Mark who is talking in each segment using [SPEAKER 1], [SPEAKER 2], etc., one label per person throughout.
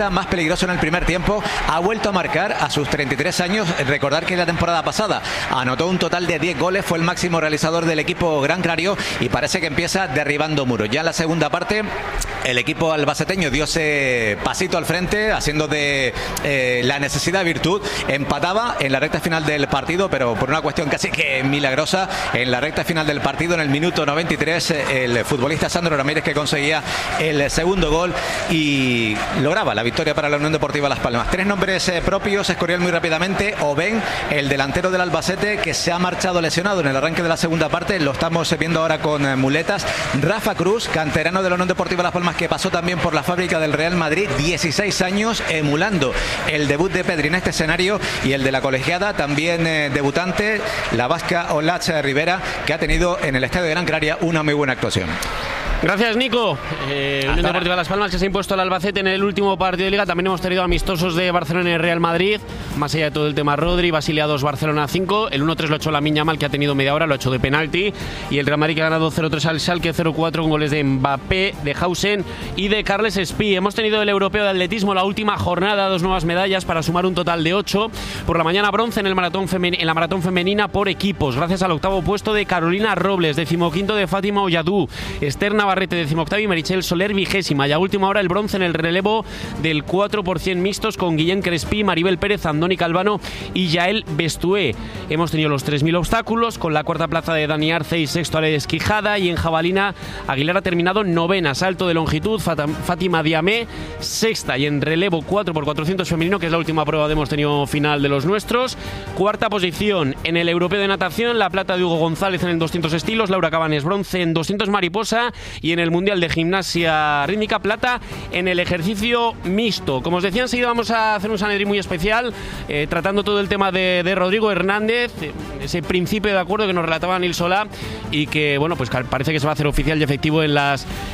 [SPEAKER 1] más peligroso en el primer tiempo, ha vuelto a marcar a sus 33 años. Recordar que la temporada pasada anotó un total de 10 goles, fue el máximo realizador del equipo gran canario y parece que empieza derribando muros. Ya en la segunda parte el equipo albaceteño dio ese pasito al frente, haciendo de la necesidad virtud. Empataba en la recta final del partido, pero por una cuestión casi que milagrosa, en la recta final del partido, en el minuto 93, el futbolista Sandro Ramírez, que conseguía el segundo gol y lograba la victoria para la Unión Deportiva Las Palmas. Tres nombres propios escorrían muy rápidamente. Oben, el delantero del Albacete, que se ha marchado lesionado en el arranque de la segunda parte, lo estamos viendo ahora con muletas. Rafa Cruz, canterano de la Unión Deportiva Las Palmas, que pasó también por la fábrica del Real Madrid, 16 años, emulando el debut de Pedri en este escenario, y el de la colegiada, también debutante, la vasca Olach Rivera, que ha tenido en el Estadio de Gran Canaria una muy buena actuación.
[SPEAKER 2] Gracias, Nico. Unión Deportiva Las Palmas, que se ha impuesto al Albacete en el último partido de Liga. También hemos tenido amistosos de Barcelona y Real Madrid. Más allá de todo el tema Rodri, Basilea 2, Barcelona 5. El 1-3 lo ha hecho Lamine Yamal, que ha tenido media hora, lo ha hecho de penalti. Y el Real Madrid, que ha ganado 0-3 al Schalke, 0-4 con goles de Mbappé, de Hausen y de Carles Espí. Hemos tenido el europeo de atletismo, la última jornada, 2 nuevas medallas para sumar un total de 8. Por la mañana, bronce en la maratón femenina por equipos, gracias al octavo puesto de Carolina Robles, 15º de Fátima Oyadú, Esther Navarrete, 18ª, y Meritxell Soler, 20ª. Y a última hora el bronce en el relevo del 4% mixtos con Guillén Crespí, Maribel Pérez, Andoni Calvano y Yael Bestué. Hemos tenido los 3.000 obstáculos con la cuarta plaza de Dani Arce y sexto Alex Quijada, y en jabalina Aguilar ha terminado novena. Salto de longitud, Fátima Diamé, sexta, y en relevo 4x400 femenino, que es la última prueba que hemos tenido final de los nuestros, cuarta posición. En el europeo de natación, la plata de Hugo González en el 200 estilos, Laura Cabanes bronce en 200 mariposa, y en el mundial de gimnasia rítmica plata en el ejercicio mixto. Como os decía, enseguida vamos a hacer un Sanedrín muy especial, tratando todo el tema de Rodrigo Hernández, ese principio de acuerdo que nos relataba Nil Solá, y que bueno, pues parece que se va a hacer oficial y efectivo en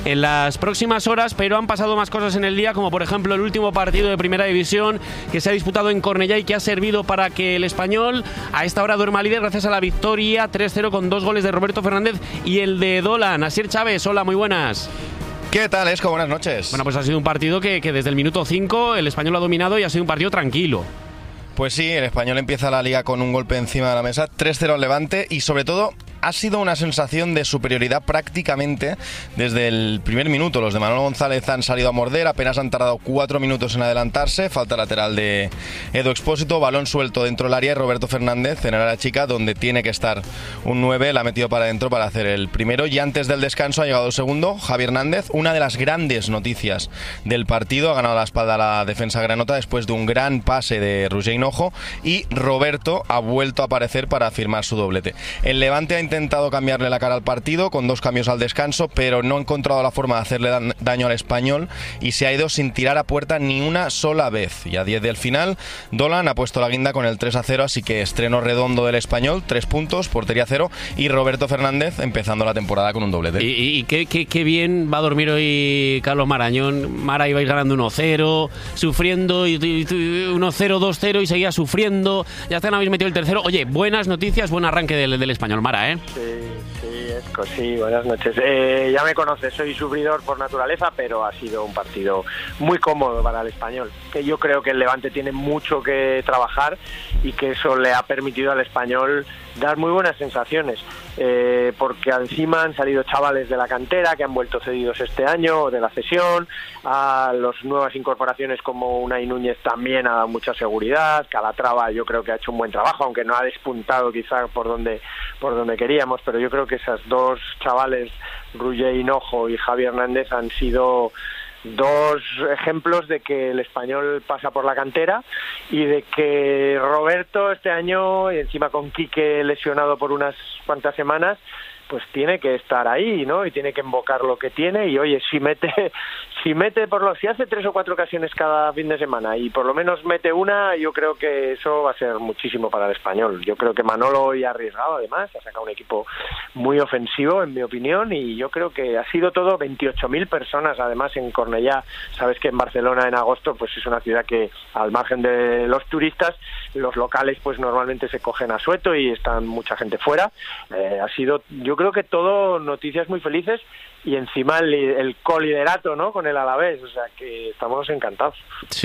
[SPEAKER 2] las próximas horas. Pero han pasado más cosas en el día, como por ejemplo el último partido de Primera División que se ha disputado en Cornellá y que ha servido para que el Español a esta hora duerma líder gracias a la victoria 3-0 con 2 goles de Roberto Fernández y el de Dolan. Asier Chávez, hola, muy buenas.
[SPEAKER 3] ¿Qué tal, Esco? Buenas noches.
[SPEAKER 2] Bueno, pues ha sido un partido que desde el minuto 5 el Español ha dominado y ha sido un partido tranquilo.
[SPEAKER 3] Pues sí, el Español empieza la Liga con un golpe encima de la mesa, 3-0 al Levante, y sobre todo ha sido una sensación de superioridad prácticamente desde el primer minuto. Los de Manuel González han salido a morder, apenas han tardado 4 minutos en adelantarse, falta lateral de Edu Expósito, balón suelto dentro del área y Roberto Fernández en el área chica, donde tiene que estar un 9, la ha metido para adentro para hacer el primero, y antes del descanso ha llegado el segundo, Javi Hernández, una de las grandes noticias del partido, ha ganado la espalda a la defensa granota después de un gran pase de Roger Hinojo, y Roberto ha vuelto a aparecer para firmar su doblete. El Levante ha intentado cambiarle la cara al partido con 2 cambios al descanso, pero no ha encontrado la forma de hacerle daño al Español y se ha ido sin tirar a puerta ni una sola vez. Y a 10 del final, Dolan ha puesto la guinda con el 3-0, así que estreno redondo del Español, 3 puntos, portería 0, y Roberto Fernández empezando la temporada con un doblete.
[SPEAKER 2] Y qué bien va a dormir hoy Carlos Marañón. Mara, ibais ganando 1-0, sufriendo, y 1-0, 2-0, y seguía sufriendo. Ya están, habéis metido el tercero. Oye, buenas noticias, buen arranque del Español, Mara, ¿eh?
[SPEAKER 4] Sí, Esco, sí, buenas noches. Ya me conoces, soy sufridor por naturaleza, pero ha sido un partido muy cómodo para el Español. Que yo creo que el Levante tiene mucho que trabajar y que eso le ha permitido al Español dar muy buenas sensaciones, porque encima han salido chavales de la cantera que han vuelto cedidos este año, de la cesión, a las nuevas incorporaciones como Unai Núñez también ha dado mucha seguridad, Calatrava yo creo que ha hecho un buen trabajo, aunque no ha despuntado quizá por donde queríamos, pero yo creo que esos 2 chavales, Roger Hinojo y Javi Hernández, han sido 2 ejemplos de que el Español pasa por la cantera y de que Roberto este año, y encima con Quique lesionado por unas cuantas semanas, pues tiene que estar ahí, ¿no? Y tiene que invocar lo que tiene, y oye, si hace 3 o 4 ocasiones cada fin de semana y por lo menos mete una, yo creo que eso va a ser muchísimo para el Español. Yo creo que Manolo hoy ha arriesgado, además, ha sacado un equipo muy ofensivo, en mi opinión, y yo creo que ha sido todo 28.000 personas, además, en Cornellá. Sabes que en Barcelona en agosto pues es una ciudad que, al margen de los turistas, los locales pues normalmente se cogen asueto y están mucha gente fuera. Ha sido, yo creo que todo noticias muy felices y encima el coliderato, ¿no?, con el Alavés, o sea que estamos encantados.